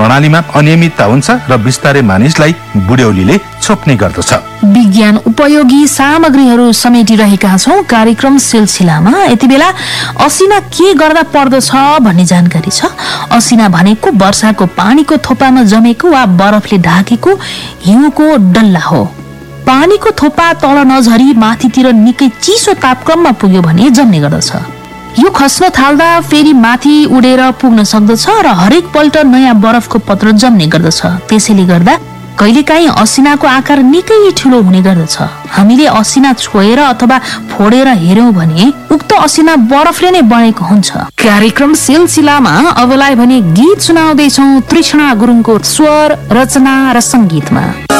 प्रणालीमा अनियमितता हुन्छ र बिस्तारै मानिसलाई बुढ्यौलीले छोप्ने गर्दछ। विज्ञान उपयोगी सामग्रीहरू समेटिरहेका छौं कार्यक्रम सिलसिलामा। यति बेला असिना के गर्दा पर्दछ भन्ने जानकारी छ। असिना भनेको वर्षाको पानीको थोपामा जमेको वा बरफले ढाकेको हिउँको डल्ला हो। पानीको थोपा तल नझरी माथितिर निकै चिसो तापक्रममा पुग्यो भने जम्ने गर्दछ। यो खस्न थाल्दा फेरि माथि उडेर पुग्न सक्दछ र हरेक पल्ट नयाँ बरफको पत्र जम्ने गर्दछ। त्यसैले गर्दा कहिलेकाहीँ असिनाको आकार निकै ठूलो हुने गर्दछ। हामीले असिना छोएर अथवा फोडेर हेर्यौं भने उक्त असिना बरफले नै बनेको हुन्छ। कार्यक्रम सिलसिलामा अबलाई भने गीत सुनाउँदैछौं तृष्णा गुरुङको स्वर, रचना र संगीतमा।